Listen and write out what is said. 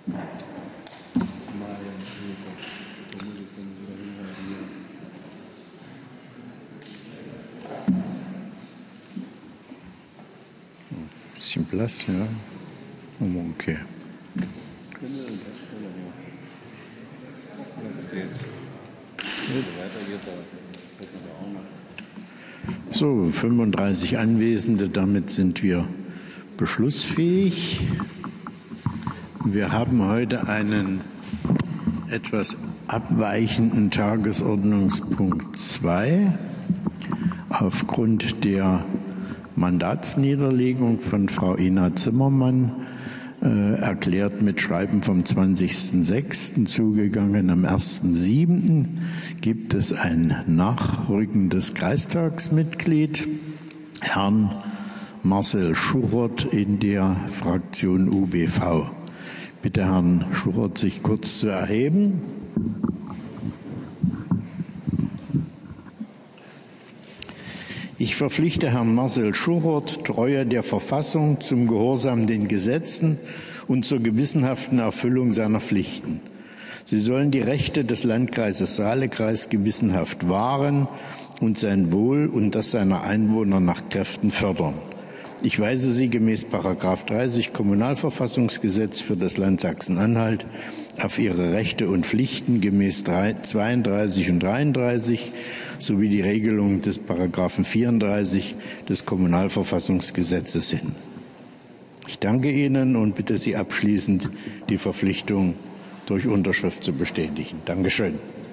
Bisschen Platz, ja. Okay. So, 35 Anwesende, damit sind wir beschlussfähig. Wir haben heute einen etwas abweichenden Tagesordnungspunkt 2 aufgrund der Mandatsniederlegung von Frau Ina Zimmermann, erklärt mit Schreiben vom 20.06. zugegangen. Am 1.07. gibt es ein nachrückendes Kreistagsmitglied, Herrn Marcel Schuchert in der Fraktion UBV. Bitte Herrn Schuchert, sich kurz zu erheben. Ich verpflichte Herrn Marcel Schuchert, Treue der Verfassung, zum Gehorsam den Gesetzen und zur gewissenhaften Erfüllung seiner Pflichten. Sie sollen die Rechte des Landkreises Saale-Kreis gewissenhaft wahren und sein Wohl und das seiner Einwohner nach Kräften fördern. Ich weise Sie gemäß § 30 Kommunalverfassungsgesetz für das Land Sachsen-Anhalt auf Ihre Rechte und Pflichten gemäß 32 und 33 sowie die Regelung des § 34 des Kommunalverfassungsgesetzes hin. Ich danke Ihnen und bitte Sie abschließend, die Verpflichtung durch Unterschrift zu bestätigen. Dankeschön.